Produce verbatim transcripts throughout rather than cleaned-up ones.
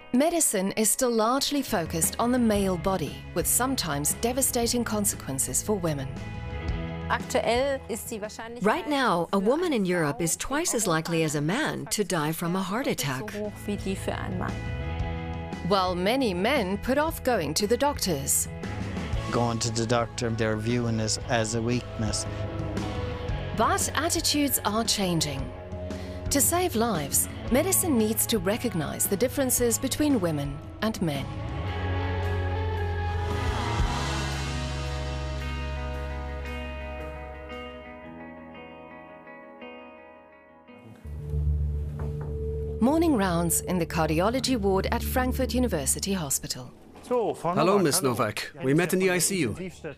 Medicine is still largely focused on the male body, with sometimes devastating consequences for women. Right now, a woman in Europe is twice as likely as a man to die from a heart attack. While many men put off going to the doctors. Going to the doctor, they're viewing this as a weakness. But attitudes are changing. To save lives, medicine needs to recognize the differences between women and men. Morning rounds in the cardiology ward at Frankfurt University Hospital. Hello, Miss Novak. We met in the I C U.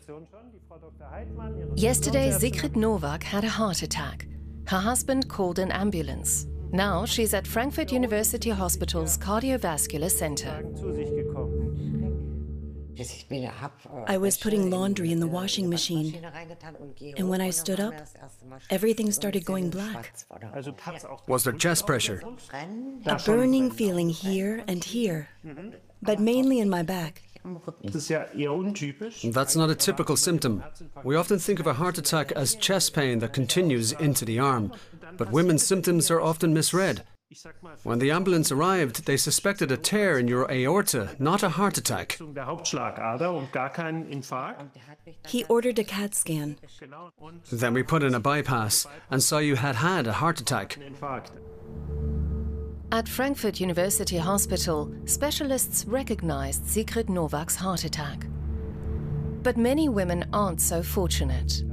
Yesterday, Sigrid Novak had a heart attack. Her husband called an ambulance. Now she's at Frankfurt University Hospital's cardiovascular center. I was putting laundry in the washing machine, and when I stood up, everything started going black. Was there chest pressure? A burning feeling here and here, but mainly in my back. That's not a typical symptom. We often think of a heart attack as chest pain that continues into the arm, but women's symptoms are often misread. When the ambulance arrived, they suspected a tear in your aorta, not a heart attack. He ordered a CAT scan. Then we put in a bypass and saw you had had a heart attack. At Frankfurt University Hospital, specialists recognized Sigrid Novak's heart attack. But many women aren't so fortunate.